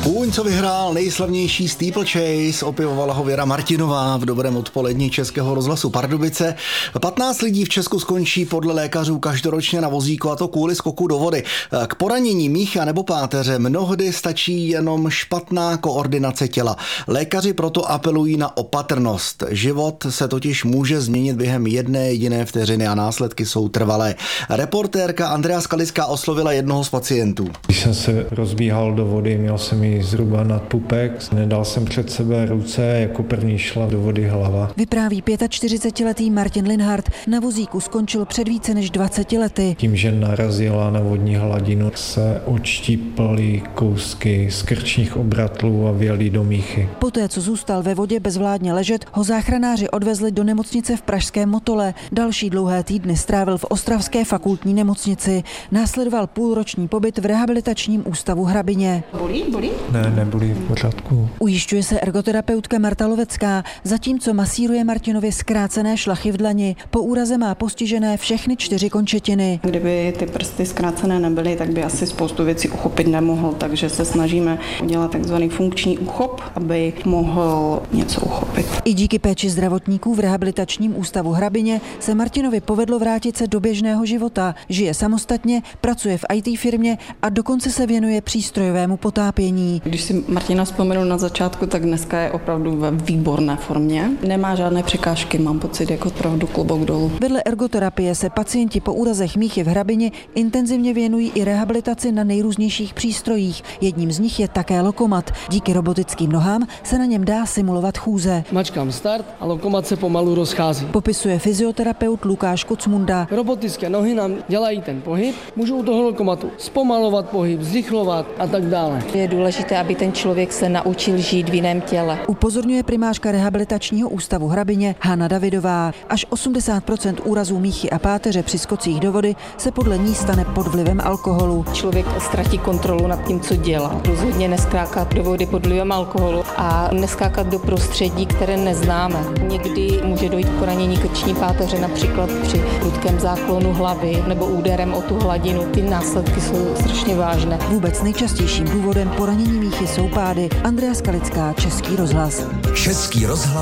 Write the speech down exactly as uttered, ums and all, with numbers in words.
Kůň, co vyhrál nejslavnější steeplechase, opěvovala ho Věra Martinová v dobrém odpolední Českého rozhlasu Pardubice. patnáct lidí v Česku skončí podle lékařů každoročně na vozíku, a to kvůli skoku do vody. K poranění míchy nebo páteře mnohdy stačí jenom špatná koordinace těla. Lékaři proto apelují na opatrnost. Život se totiž může změnit během jedné jediné vteřiny a následky jsou trvalé. Reportérka Andrea Skalická oslovila jednoho z pacientů. Když jsem se rozbíhal do vody, měl jsem ji zhruba nad pupek, nedal jsem před sebe ruce, jako první šla do vody hlava. Vypráví čtyřicetiletý Martin Linhart. Na vozíku skončil před více než dvaceti lety. Tím, že narazila na vodní hladinu, se odštípaly kousky z krčních obratlů a vjeli do míchy. Poté, co zůstal ve vodě bezvládně ležet, ho záchranáři odvezli do nemocnice v pražském Motole. Další dlouhé týdny strávil v ostravské fakultní nemocnici. Následoval půlroční pobyt v rehabilitačním ústavu Hrabině. Bolí, bolí? Ne, nebolí, v pořádku. Ujišťuje se ergoterapeutka Marta Lovecká, zatímco masíruje Martinovi zkrácené šlachy v dlani. Po úraze má postižené všechny čtyři končetiny. Kdyby ty prsty zkrácené nebyly, tak by asi spoustu věcí uchopit nemohl, takže se snažíme udělat takzvaný funkční uchop, aby mohl něco uchopit. I díky péči zdravotníků v rehabilitačním ústavu Hrabině se Martinovi povedlo vrátit se do běžného života. Žije samostatně, pracuje v í té firmě a dokonce se věnuje přístrojovému potápění. Když si Martina vzpomenu na začátku, tak dneska je opravdu ve výborné formě. Nemá žádné překážky, mám pocit, jako opravdu klobouk dolů. Vedle ergoterapie se pacienti po úrazech míchy v Hrabině intenzivně věnují i rehabilitaci na nejrůznějších přístrojích. Jedním z nich je také lokomat. Díky robotickým nohám se na něm dá simulovat chůze. Mačkám start a lokomat se pomalu rozchází. Popisuje fyzioterapeut Lukáš Kocmunda. Robotické nohy nám dělají ten pohyb, můžou u toho lokomatu zpomalovat pohyb, zrychlovat a tak dále. Je důležité, aby ten člověk se naučil žít v jiném těle. Upozorňuje primářka rehabilitačního ústavu Hrabině Hana Davidová. Až osmdesát procent úrazů míchy a páteře při skocích do vody se podle ní stane pod vlivem alkoholu. Člověk ztratí kontrolu nad tím, co dělá. Rozhodně neskákat do vody pod vlivem alkoholu a neskákat do prostředí, které neznáme. Někdy může dojít k poranění krční páteře, například při prudkém záklonu hlavy nebo úderem o tu hladinu. Ty následky jsou strašně vážné. Vůbec nejčastějším důvodem poranění míchy jsou pády. Andrea Skalická, Český rozhlas. Český rozhlas.